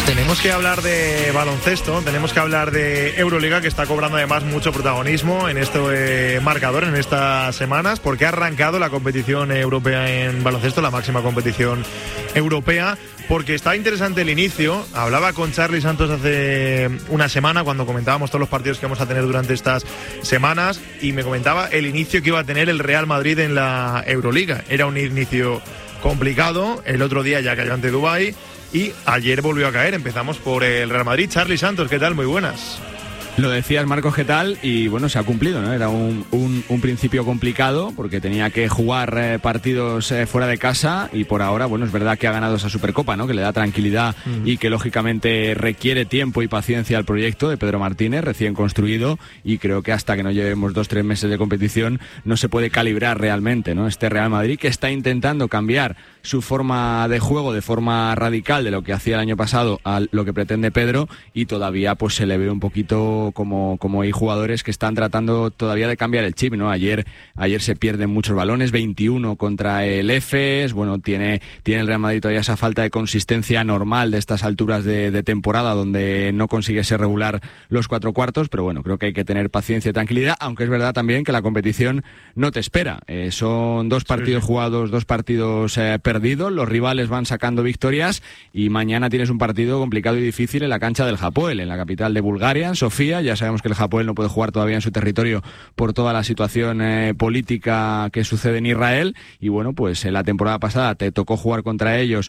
Tenemos que hablar de baloncesto, tenemos que hablar de Euroliga, que está cobrando además mucho protagonismo en este marcador en estas semanas, porque ha arrancado la competición europea en baloncesto, la máxima competición europea, porque está interesante el inicio. Hablaba con Charly Santos hace una semana cuando comentábamos todos los partidos que vamos a tener durante estas semanas, y me comentaba el inicio que iba a tener el Real Madrid en la Euroliga. Era un inicio complicado, el otro día ya cayó ante Dubái y ayer volvió a caer. Empezamos por el Real Madrid. Charly Santos, ¿qué tal? Muy buenas. Lo decías, Marcos, ¿qué tal? Y bueno, se ha cumplido, ¿no? Era un principio complicado porque tenía que jugar partidos fuera de casa, y por ahora, bueno, es verdad que ha ganado esa Supercopa, ¿no? Que le da tranquilidad y que lógicamente requiere tiempo y paciencia al proyecto de Pedro Martínez, recién construido, y creo que hasta que no llevemos 2-3 meses de competición no se puede calibrar realmente, ¿no? Este Real Madrid, que está intentando cambiar su forma de juego de forma radical de lo que hacía el año pasado a lo que pretende Pedro, y todavía pues se le ve un poquito como hay jugadores que están tratando todavía de cambiar el chip, ¿no? Ayer se pierden muchos balones, 21 contra el EFES. Bueno, tiene el Real Madrid todavía esa falta de consistencia normal de estas alturas de temporada, donde no consigue ser regular los 4 cuartos, pero bueno, creo que hay que tener paciencia y tranquilidad, aunque es verdad también que la competición no te espera. Son 2 partidos jugados, 2 partidos perdidos, los rivales van sacando victorias, y mañana tienes un partido complicado y difícil en la cancha del Hapoel, en la capital de Bulgaria, en Sofía. Ya sabemos que el Hapoel no puede jugar todavía en su territorio por toda la situación política que sucede en Israel, y bueno, pues en la temporada pasada te tocó jugar contra ellos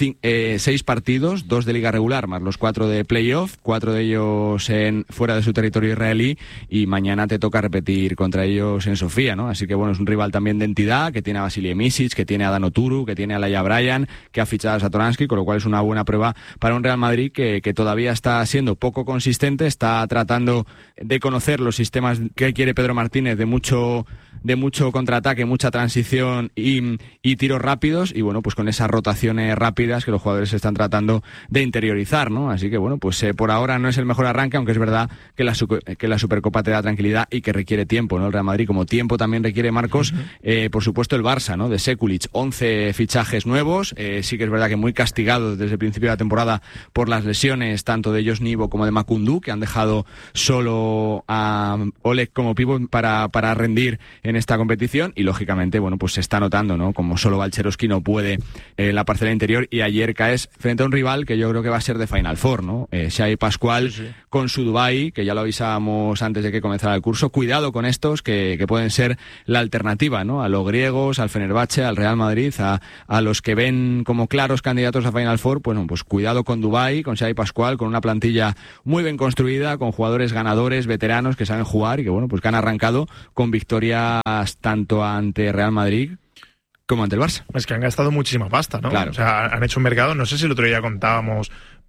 6 partidos, 2 de liga regular más los 4 de playoff, 4 de ellos fuera de su territorio israelí, y mañana te toca repetir contra ellos en Sofía, ¿no? Así que bueno, es un rival también de entidad, que tiene a Vasilije Micic, que tiene a Dan Oturu, que tiene a Laia Bryan, que ha fichado a Satoransky, con lo cual es una buena prueba para un Real Madrid que todavía está siendo poco consistente, está tratando de conocer los sistemas que quiere Pedro Martínez, de mucho contraataque, mucha transición y tiros rápidos, y bueno, pues con esas rotaciones rápidas que los jugadores están tratando de interiorizar, ¿no? Así que bueno, pues por ahora no es el mejor arranque, aunque es verdad que la Supercopa te da tranquilidad y que requiere tiempo, ¿no? El Real Madrid, como tiempo también requiere, Marcos, por supuesto el Barça, ¿no? De Sekulic, 11 fichajes nuevos, sí que es verdad que muy castigados desde el principio de la temporada por las lesiones tanto de Josh Nivo como de Makundu, que han dejado solo a Oleg como pívot para rendir en esta competición, y lógicamente, bueno, pues se está notando, ¿no? Como solo Balcherowski no puede en la parcela interior, y ayer caes frente a un rival que yo creo que va a ser de Final Four, ¿no? Xavi Pascual con su Dubái, que ya lo avisábamos antes de que comenzara el curso. Cuidado con estos que pueden ser la alternativa, ¿no? A los griegos, al Fenerbahce, al Real Madrid, a los que ven como claros candidatos a Final Four. Bueno, pues cuidado con Dubái, con Xavi Pascual, con una plantilla muy bien construida, con jugadores ganadores, veteranos que saben jugar, y que bueno, pues que han arrancado con victorias tanto ante Real Madrid como ante el Barça. Es que han gastado muchísima pasta, ¿no? Claro. O sea, han hecho un mercado, no sé si el otro día contábamos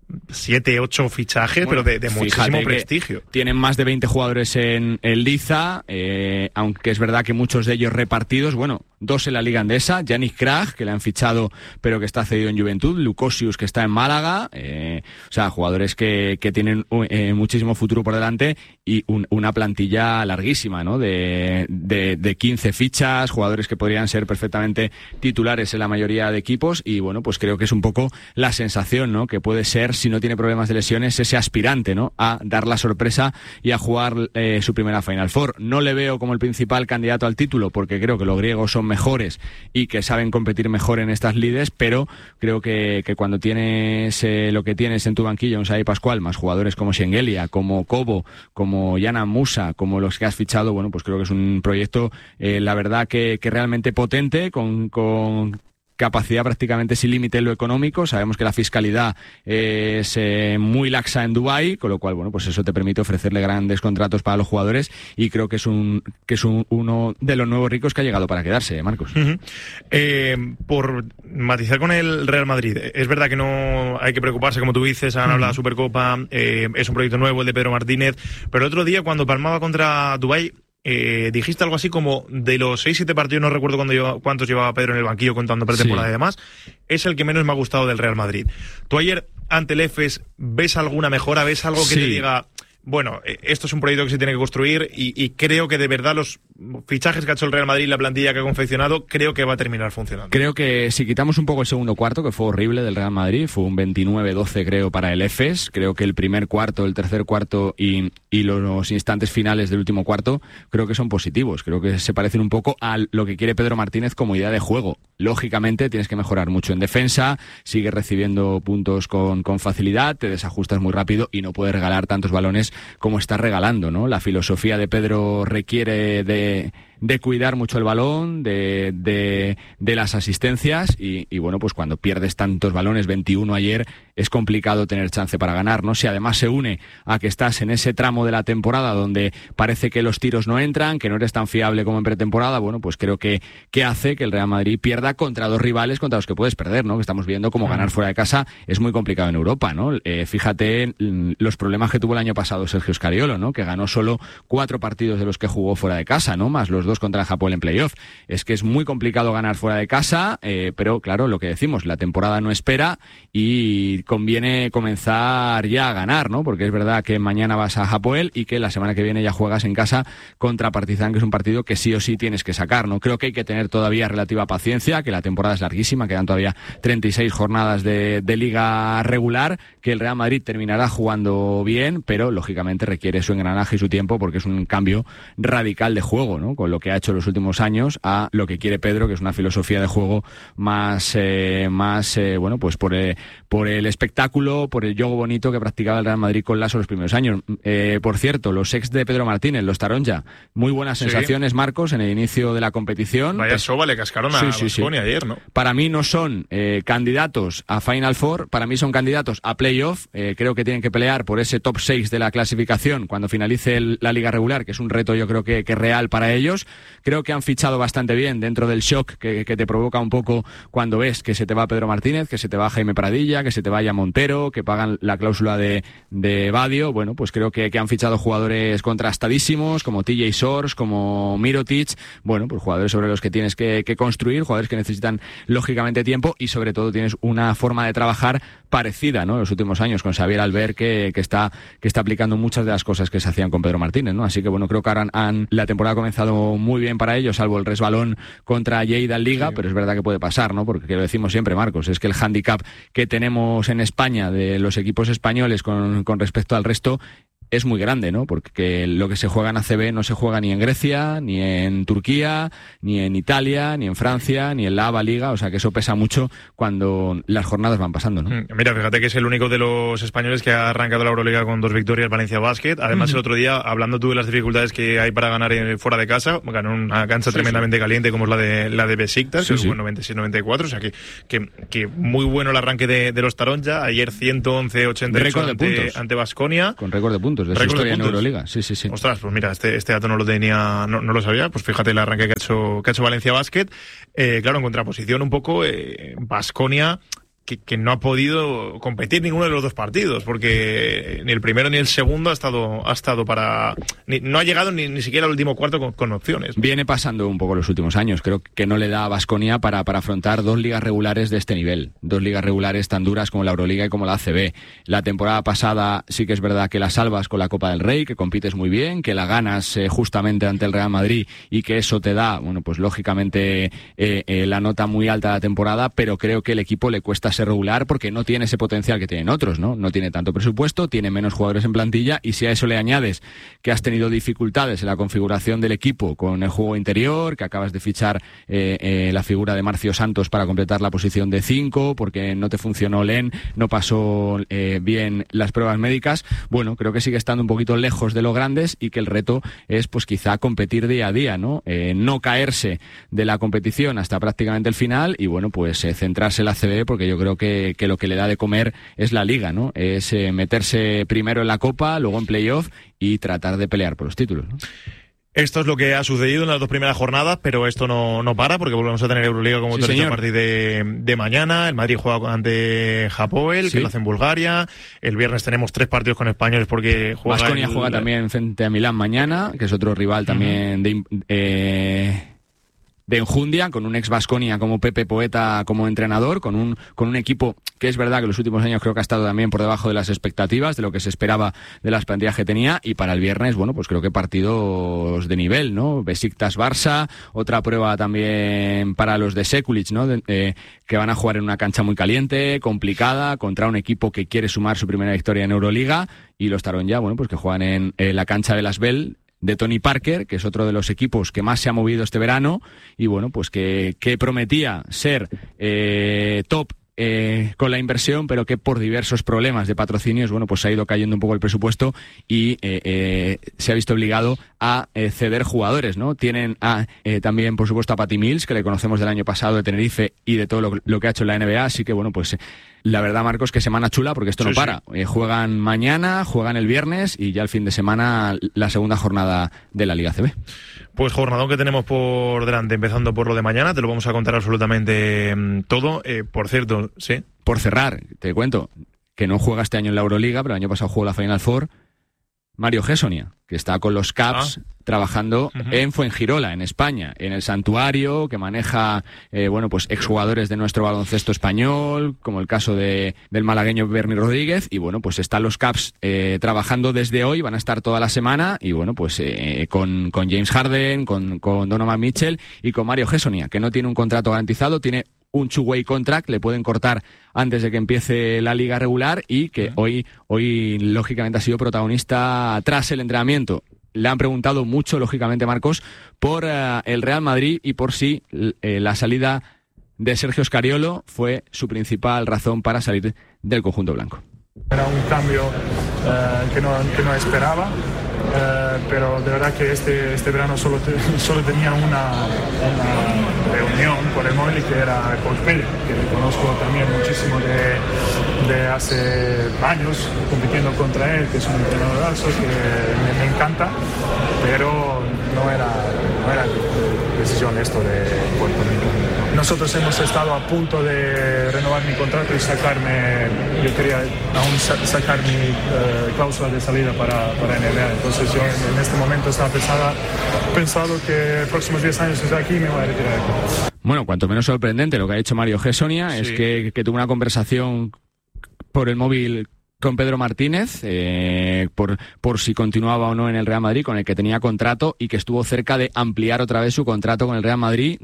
7, 8 fichajes, bueno, pero de muchísimo prestigio. Tienen más de 20 jugadores en Liza, aunque es verdad que muchos de ellos repartidos, bueno, 2 en la Liga Andesa, Yannick Krag, que le han fichado pero que está cedido en Juventud, Lukosius, que está en Málaga, o sea, jugadores que tienen muchísimo futuro por delante, y una plantilla larguísima, ¿no? De 15 fichas, jugadores que podrían ser perfectamente titulares en la mayoría de equipos, y bueno, pues creo que es un poco la sensación, ¿no? Que puede ser, si no tiene problemas de lesiones, ese aspirante, ¿no? A dar la sorpresa y a jugar su primera Final Four. No le veo como el principal candidato al título, porque creo que los griegos son mejores y que saben competir mejor en estas lides, pero creo que cuando tienes lo que tienes en tu banquillo, un Xavi Pascual, más jugadores como Shengelia, como Kobo, como Yana Musa, como los que has fichado, bueno, pues creo que es un proyecto, la verdad que realmente potente, con capacidad prácticamente sin límite en lo económico. Sabemos que la fiscalidad es muy laxa en Dubái, con lo cual, bueno, pues eso te permite ofrecerle grandes contratos para los jugadores, y creo que es uno de los nuevos ricos que ha llegado para quedarse, Marcos. Por matizar con el Real Madrid, es verdad que no hay que preocuparse, como tú dices, han hablado de la Supercopa, es un proyecto nuevo el de Pedro Martínez, pero el otro día cuando palmaba contra Dubái, dijiste algo así como de los 6-7 partidos, no recuerdo cuántos llevaba Pedro en el banquillo contando pretemporada y demás, es el que menos me ha gustado del Real Madrid. Tú ayer ante el EFES, ¿ves alguna mejora? ¿Ves algo que te diga bueno, esto es un proyecto que se tiene que construir y creo que de verdad los fichajes que ha hecho el Real Madrid, la plantilla que ha confeccionado, creo que va a terminar funcionando. Creo que si quitamos un poco el segundo cuarto, que fue horrible del Real Madrid, fue un 29-12 creo para el EFES, creo que el primer cuarto, el tercer cuarto y los instantes finales del último cuarto creo que son positivos, creo que se parecen un poco a lo que quiere Pedro Martínez como idea de juego. Lógicamente tienes que mejorar mucho en defensa, sigues recibiendo puntos con facilidad, te desajustas muy rápido y no puedes regalar tantos balones como estás regalando, ¿no? La filosofía de Pedro requiere de cuidar mucho el balón, de las asistencias y bueno, pues cuando pierdes tantos balones, 21 ayer, es complicado tener chance para ganar, ¿no? Si además se une a que estás en ese tramo de la temporada donde parece que los tiros no entran, que no eres tan fiable como en pretemporada, bueno, pues creo que hace que el Real Madrid pierda contra dos rivales contra los que puedes perder, ¿no? Que estamos viendo como ganar fuera de casa es muy complicado en Europa, ¿no? Fíjate en los problemas que tuvo el año pasado Sergio Scariolo, ¿no? Que ganó solo 4 partidos de los que jugó fuera de casa, ¿no? Más los 2 contra el Hapoel en playoff. Es que es muy complicado ganar fuera de casa, pero claro, lo que decimos, la temporada no espera y conviene comenzar ya a ganar, ¿no? Porque es verdad que mañana vas a Hapoel y que la semana que viene ya juegas en casa contra Partizan, que es un partido que sí o sí tienes que sacar, ¿no? Creo que hay que tener todavía relativa paciencia, que la temporada es larguísima, quedan todavía 36 jornadas de liga regular, que el Real Madrid terminará jugando bien, pero lógicamente requiere su engranaje y su tiempo porque es un cambio radical de juego, ¿no? Con lo que ha hecho en los últimos años a lo que quiere Pedro, que es una filosofía de juego más bueno, pues por el espectáculo, por el juego bonito que practicaba el Real Madrid con Lasso los primeros años. Por cierto, los ex de Pedro Martínez, los Taronja, muy buenas sensaciones, Marcos, en el inicio de la competición. Vaya soba le cascaron a Baskonia ayer, ¿no? Para mí no son candidatos a Final Four, para mí son candidatos a playoff. Creo que tienen que pelear por ese top 6 de la clasificación cuando finalice la liga regular, que es un reto yo creo que real para ellos. Creo que han fichado bastante bien dentro del shock que te provoca un poco cuando ves que se te va Pedro Martínez, que se te va Jaime Pradilla, que se te vaya Montero, que pagan la cláusula de Badio. Bueno, pues creo que han fichado jugadores contrastadísimos como TJ Shores, como Mirotic. Bueno, pues jugadores sobre los que tienes que construir, jugadores que necesitan lógicamente tiempo y sobre todo tienes una forma de trabajar parecida, ¿no? En los últimos años con Xavier Albert que está aplicando muchas de las cosas que se hacían con Pedro Martínez, ¿no? Así que bueno, creo que ahora la temporada ha comenzado muy bien para ellos, salvo el resbalón contra Lleida en Liga, pero es verdad que puede pasar, ¿no? Porque lo decimos siempre, Marcos, es que el hándicap que tenemos en España de los equipos españoles con respecto al resto es muy grande, ¿no? Porque lo que se juega en ACB no se juega ni en Grecia, ni en Turquía, ni en Italia, ni en Francia, ni en la ABA Liga, o sea que eso pesa mucho cuando las jornadas van pasando, ¿no? Mira, fíjate que es el único de los españoles que ha arrancado la Euroliga con 2 victorias, Valencia Basket. Además, el otro día, hablando tú de las dificultades que hay para ganar fuera de casa, ganó una cancha tremendamente caliente como es la de Besiktas, que fue 96-94, o sea que muy bueno el arranque de los Taronja. Ayer 111-88 ante Baskonia. Con récord de puntos. De su historia en Euroliga. Sí. Ostras, pues mira, este dato no lo tenía, no lo sabía. Pues fíjate el arranque que ha hecho Valencia Basket. Claro, en contraposición un poco, Baskonia, que no ha podido competir ninguno de los 2 partidos, porque ni el primero ni el segundo ha estado para... no ha llegado ni siquiera al último cuarto con opciones. Viene pasando un poco los últimos años. Creo que no le da a Baskonia para afrontar 2 ligas regulares de este nivel. 2 ligas regulares tan duras como la Euroliga y como la ACB. La temporada pasada sí que es verdad que la salvas con la Copa del Rey, que compites muy bien, que la ganas justamente ante el Real Madrid y que eso te da, bueno, pues lógicamente la nota muy alta de la temporada, pero creo que el equipo le cuesta ser regular porque no tiene ese potencial que tienen otros, ¿no? No tiene tanto presupuesto, tiene menos jugadores en plantilla y si a eso le añades que has tenido dificultades en la configuración del equipo con el juego interior, que acabas de fichar la figura de Marcio Santos para completar la posición de 5 porque no te funcionó Len, no pasó bien las pruebas médicas, bueno, creo que sigue estando un poquito lejos de los grandes y que el reto es pues quizá competir día a día, ¿no? No caerse de la competición hasta prácticamente el final y bueno, pues centrarse en la ACB porque yo creo que lo que le da de comer es la Liga, ¿no? Es meterse primero en la Copa, luego en playoff y tratar de pelear por los títulos, ¿no? Esto es lo que ha sucedido en las 2 primeras jornadas, pero esto no para porque volvemos a tener Euroliga como te he dicho a partir de mañana. El Madrid juega ante Hapoel, que lo hace en Bulgaria. El viernes tenemos 3 partidos con españoles porque juega... Baskonia juega también frente a Milán mañana, que es otro rival también enjundia, con un ex Baskonia como Pepe Poeta como entrenador, con un equipo que es verdad que en los últimos años creo que ha estado también por debajo de las expectativas, de lo que se esperaba de las plantillas que tenía, y para el viernes, bueno, pues creo que partidos de nivel, ¿no? Besiktas-Barça, otra prueba también para los de Sekulic, ¿no? Que van a jugar en una cancha muy caliente, complicada, contra un equipo que quiere sumar su primera victoria en Euroliga, y los Taronja, bueno, pues que juegan en la cancha de Las Bell, de Tony Parker, que es otro de los equipos que más se ha movido este verano, y bueno, pues que prometía ser top con la inversión, pero que por diversos problemas de patrocinios, bueno, pues ha ido cayendo un poco el presupuesto y se ha visto obligado a ceder jugadores, ¿no? Tienen también, por supuesto, a Patty Mills, que le conocemos del año pasado de Tenerife y de todo lo que ha hecho en la NBA, así que bueno, pues la verdad, Marcos, que semana chula, porque esto no para. Juegan mañana, juegan el viernes y ya el fin de semana la segunda jornada de la Liga CB. Pues jornadón que tenemos por delante, empezando por lo de mañana, te lo vamos a contar absolutamente todo. Por cierto, sí. Por cerrar, te cuento que no juega este año en la Euroliga, pero el año pasado jugó la Final Four, Mario Gessonia, que está con los Caps trabajando en Fuengirola, en España, en el santuario, que maneja, bueno, pues exjugadores de nuestro baloncesto español, como el caso del malagueño Bernie Rodríguez, y bueno, pues están los Caps trabajando desde hoy, van a estar toda la semana, y bueno, pues con James Harden, con Donovan Mitchell y con Mario Gessonia, que no tiene un contrato garantizado, tiene un two-way contract, le pueden cortar antes de que empiece la liga regular, y que hoy lógicamente ha sido protagonista tras el entrenamiento. Le han preguntado mucho, lógicamente, Marcos, por el Real Madrid y por si la salida de Sergio Scariolo fue su principal razón para salir del conjunto blanco. Era un cambio que no esperaba, pero de verdad que este verano solo tenía una reunión por el móvil, que era con Pérez, que le conozco también muchísimo de hace años compitiendo contra él, que es un entrenadorazo que me encanta, pero no era decisión esto de Puerto Rico. Nosotros hemos estado a punto de renovar mi contrato y yo quería aún sacar mi cláusula de salida para NBA. Entonces yo en este momento estaba pensado que los próximos 10 años estoy aquí y me voy a retirar. Bueno, cuanto menos sorprendente lo que ha hecho Mario Gessonia es que tuvo una conversación por el móvil con Pedro Martínez por si continuaba o no en el Real Madrid, con el que tenía contrato, y que estuvo cerca de ampliar otra vez su contrato con el Real Madrid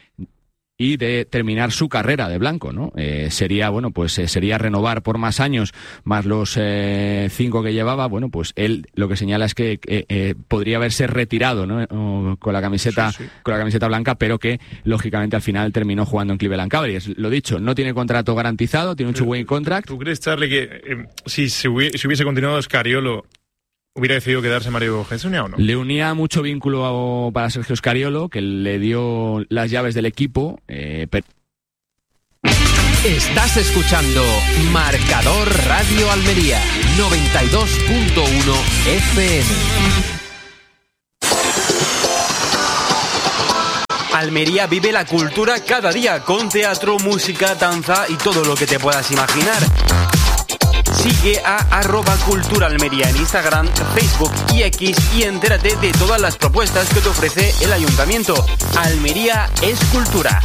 y de terminar su carrera de blanco, ¿no? Sería renovar por más años, más los 5 que llevaba. Bueno, pues él lo que señala es que podría haberse retirado, ¿no? Con la camiseta blanca, pero que lógicamente al final terminó jugando en Cleveland Cavaliers. Lo dicho, no tiene contrato garantizado, tiene un two-way contract. ¿Tú crees, Charlie, que si hubiese continuado Scariolo hubiera decidido quedarse Mario Gessonia o no? Le unía mucho vínculo para Sergio Scariolo, que le dio las llaves del equipo. Estás escuchando Marcador Radio Almería, 92.1 FM. Almería vive la cultura cada día, con teatro, música, danza y todo lo que te puedas imaginar. Sigue a @culturaalmería en Instagram, Facebook y X y entérate de todas las propuestas que te ofrece el Ayuntamiento. Almería es cultura.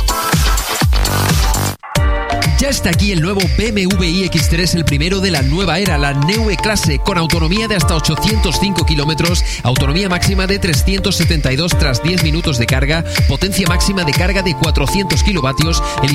Ya está aquí el nuevo BMW iX3, el primero de la nueva era, la Neue Klasse, con autonomía de hasta 805 kilómetros, autonomía máxima de 372 tras 10 minutos de carga, potencia máxima de carga de 400 kilovatios,